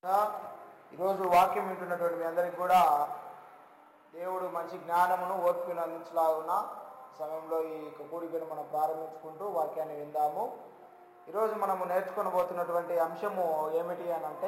ఈరోజు వాక్యం వింటున్నటువంటి మీ అందరికి కూడా దేవుడు మంచి జ్ఞానమును ఓపికను అందించలాగున్న సమయంలో ఈ కూడికను మనం ప్రారంభించుకుంటూ వాక్యాన్ని విందాము. ఈరోజు మనము నేర్చుకొనబోతున్నటువంటి అంశము ఏమిటి అని అంటే,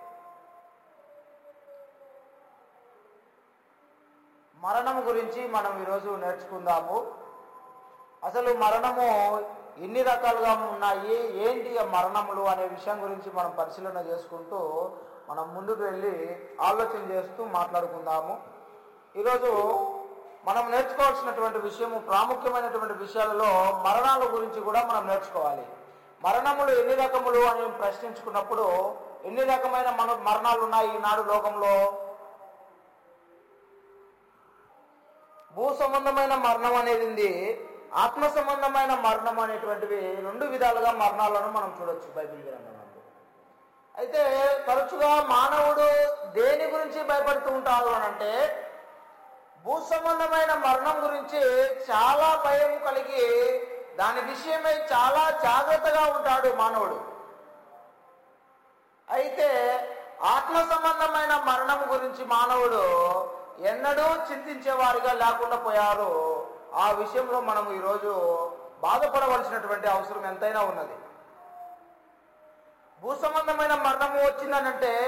మరణం గురించి మనం ఈరోజు నేర్చుకుందాము. అసలు మరణము ఎన్ని రకాలుగా ఉన్నాయి, ఏంటి మరణములు అనే విషయం గురించి మనం పరిశీలన చేసుకుంటూ మనం ముందుకు వెళ్ళి ఆలోచన చేస్తూ మాట్లాడుకుందాము. ఈరోజు మనం నేర్చుకోవాల్సినటువంటి విషయము, ప్రాముఖ్యమైనటువంటి విషయాలలో మరణాల గురించి కూడా మనం నేర్చుకోవాలి. మరణములు ఎన్ని రకములు అని ప్రశ్నించుకున్నప్పుడు ఎన్ని రకమైన మరణాలు ఉన్నాయి ఈనాడు లోకంలో? భూ సంబంధమైన మరణం అనేది ఉంది, ఆత్మ సంబంధమైన మరణం అనేటువంటివి రెండు విధాలుగా మరణాలను మనం చూడొచ్చు బైబిల్ గ్రంథంలో. అయితే తరచుగా మానవుడు దేని గురించి భయపడుతూ ఉంటాడు అని అంటే, భూ సంబంధమైన మరణం గురించి చాలా భయం కలిగి దాని విషయమై చాలా జాగ్రత్తగా ఉంటాడు మానవుడు. అయితే ఆత్మ సంబంధమైన మరణం గురించి మానవుడు ఎన్నడూ చింతించేవారిగా లేకుండా పోయారు. ఆ విషయంలో మనం ఈరోజు బాధపడవలసినటువంటి అవసరం ఎంతైనా ఉన్నది. భూ సంబంధమైన మరణము వచ్చిందనంటే